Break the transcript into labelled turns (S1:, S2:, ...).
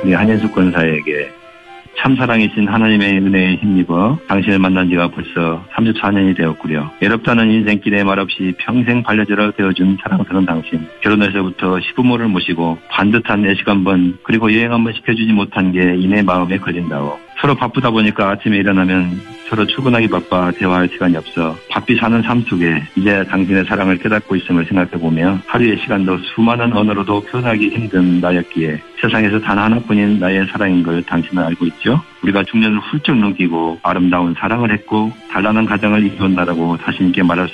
S1: 우리 한인숙 권사에게 참사랑이신 하나님의 은혜에 힘입어 당신을 만난 지가 벌써 34년이 되었구려. 외롭다는 인생길에 말없이 평생 반려자로 되어준 사랑스러운 당신. 결혼해서부터 시부모를 모시고 반듯한 내식 한번 그리고 여행 한번 시켜주지 못한 게 이내 마음에 걸린다오. 서로 바쁘다 보니까 아침에 일어나면 서로 출근하기 바빠 대화할 시간이 없어 바삐 사는 삶 속에 이제 당신의 사랑을 깨닫고 있음을 생각해보며 하루의 시간도 수많은 언어로도 표현하기 힘든 나였기에 세상에서 단 하나뿐인 나의 사랑인 걸 당신은 알고 있죠? 우리가 중년을 훌쩍 넘기고 아름다운 사랑을 했고 단란한 가정을 이룬다라고 자신 있게 말할 수